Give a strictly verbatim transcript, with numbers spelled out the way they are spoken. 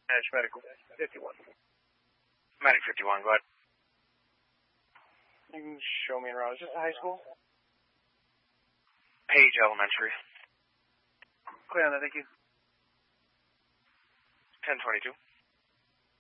Edge Medical fifty-one. Medic fifty-one, go ahead. You can show me around. Is this a high school? Page Elementary. Clear on that, thank you. ten twenty-two.